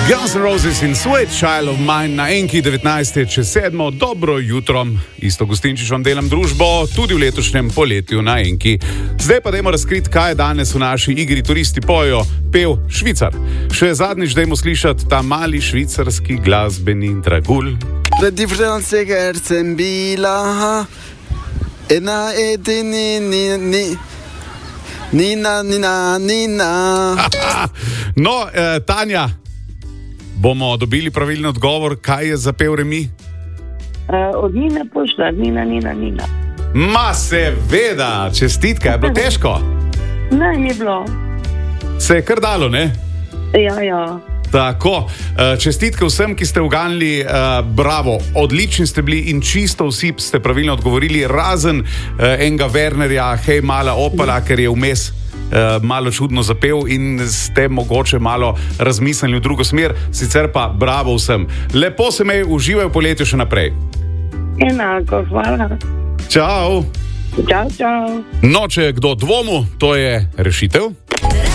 Guns N' Roses in Sweet Child of Mine na Enki 19.7. Dobro jutro. Isto Gostinčič vam delam družbo tudi v letošnjem poletju na Enki. Zdaj pa dajmo razkriti, kaj je danes v naši igri Turisti pojo pel Švicar. Še zadnjič dajmo slišati ta mali švicarski glasbeni dragulj. Pred franceger sem bila ena edini Nina. No, Tanja, bomo dobili pravilni odgovor, kaj je zapel Remi? Od Nine pošla, Nina. Ma seveda, čestitke, je bilo težko? Ne, ni bilo. Se je kar dalo, ne? Ja. Tako, čestitke vsem, ki ste uganili, bravo, odlični ste bili in čisto vsi ste pravilno odgovorili, razen enega Wernerja, hej mala Opala, ker je vmes malo čudno zapel in ste mogoče malo razmislili v drugo smer, sicer pa bravo vsem. Lepo se me uživaj v poletju še naprej. Enako, hvala. Čau. Čau. No, če je kdo dvomil, to je rešitev.